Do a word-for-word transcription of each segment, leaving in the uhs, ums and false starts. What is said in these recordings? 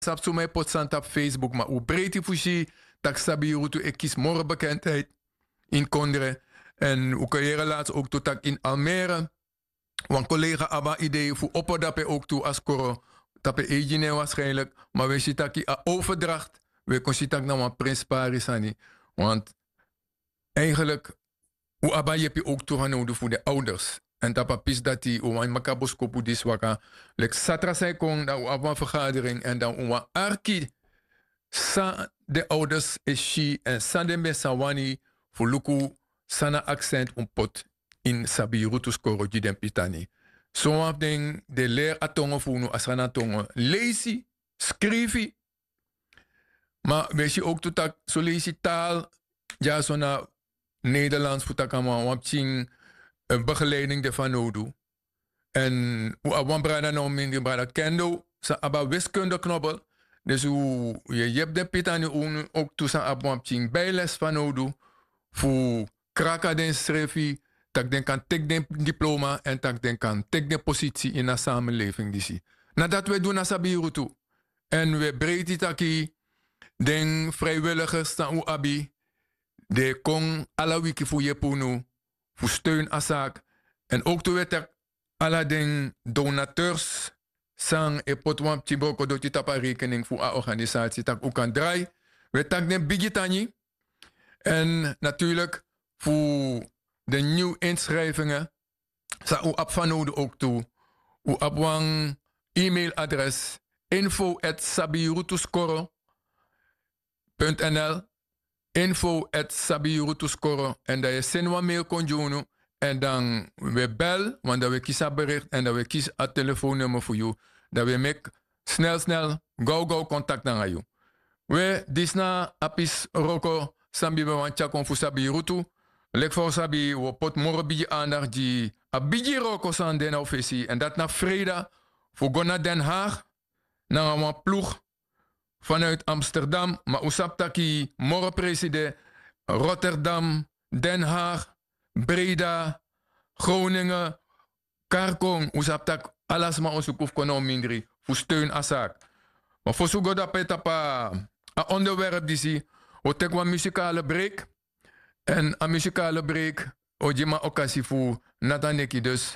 sap zo mij potsant op Facebook, maar hoe breed die fusie, tak sabi rutu ik kies morgen bekendheid in Kondre. En hoe kan je laatst ook tot in Almere. Want collega Abba idee voor opperdappe ook toe als koro. Tappe egine waarschijnlijk. Maar we zien dat je overdracht. We kunnen zien dat nou een prins Paris aan. Want eigenlijk, hoe Abba je je ook toegenomen voor de ouders. En dat papis dat die, hoe een makaboskopu dis waka. Lek satra zij kon, dan op een vergadering. En dan hoe arki. Sa de ouders is she en sa de mesawani. Voor luku sana accent un pot in sabi rutus koro jiden pitani. Zo'n ding de leer atongo funu asana tongo lazy, schrijven. Maar weet je ook dat zo lezen taal, ja zo'n Nederlands voor takama wapching een begeleiding de van nodu. En hoe abban brada nou minder brada kendo, sa abba wiskunde knobbel. Dus hoe je hebt de pitani ook tussen abban wapching bijles van nodu voor kraka den schrijven. Dat den kan tek den diploma en dat den kan tek den positie in de samenleving. Disi. Nadat we doen asabiru toe. En we breed taki den vrijwilligers staan u abi. De kong alla wiki voor je punu. Voor steun asak. En ook toe we alla den donateurs sang e potwam chiboko do tapa rekening voor a organisatie. Tak ook kan draai. We tak den bigitani. En natuurlijk voor de nieuwe inschrijvingen. Sa u op van nodig ook toe. U op een e-mailadres info at sabirutuskoro punt n l info at sabirutuskoro en dat je zin wat mail kon doen en dan we bel, want dat we kiezen bericht en dat we kiezen het telefoonnummer voor jou. Dat we make snel snel go go contact naar jou. We disna apis roko sambi be wan chakon fu sabirutu. Lek voor sabi we pot moro biji aandacht die a biji roko san den officie en dat na vrijdag voor go naar Den Haag naar een ploeg vanuit Amsterdam, maar usaptaki moro president Rotterdam, Den Haag, Breda, Groningen, Karkong, usaptak alles maar onze koef kono mindri voor steun asak. Maar voor zo dat petapa een onderwerp die zie, we tek een muzikale break. En een muzikale break, ojima occasie voor Nataneki. Dus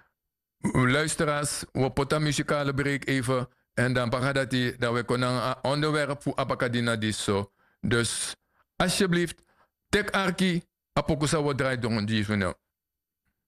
luisteraars, we potten een muzikale break even. En dan bagada die dat we kunnen een onderwerp voor Abakadina dis zo. Dus alsjeblieft, tek arki, apokusa wat draait door een